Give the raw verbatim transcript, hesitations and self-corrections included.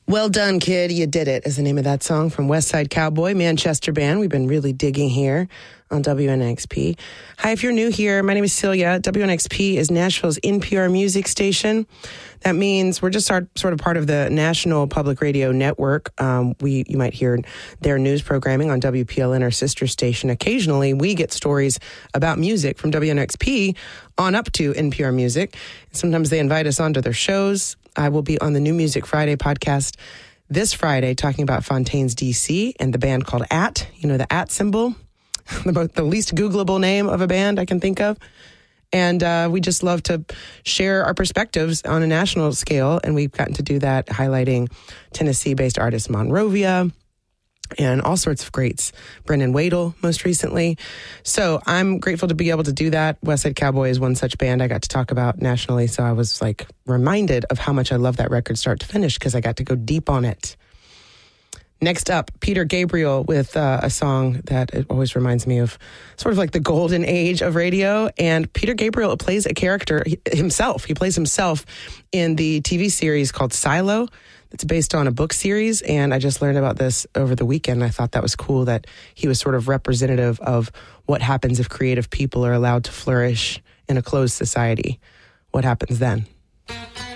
Well done, kid. You did it is the name of that song from West Side Cowboy, Manchester band. We've been really digging here on W N X P. Hi, if you're new here, my name is Celia. W N X P is Nashville's N P R music station. That means we're just our, sort of part of the National Public Radio Network. Um, we you might hear their news programming on W P L N, our sister station. Occasionally, we get stories about music from W N X P on up to N P R Music. Sometimes they invite us onto their shows. I will be on the New Music Friday podcast this Friday talking about Fontaines D C and the band called At. You know, the At symbol, the, the least Googleable name of a band I can think of. And uh, we just love to share our perspectives on a national scale. And we've gotten to do that highlighting Tennessee-based artist Monrovia and all sorts of greats. Brendan Wadle, most recently. So I'm grateful to be able to do that. West Side Cowboy is one such band I got to talk about nationally. So I was like reminded of how much I love that record start to finish because I got to go deep on it. Next up, Peter Gabriel with uh, a song that it always reminds me of sort of like the golden age of radio. And Peter Gabriel plays a character himself. He plays himself in the T V series called Silo. It's based on a book series, and I just learned about this over the weekend. I thought that was cool that he was sort of representative of what happens if creative people are allowed to flourish in a closed society. What happens then?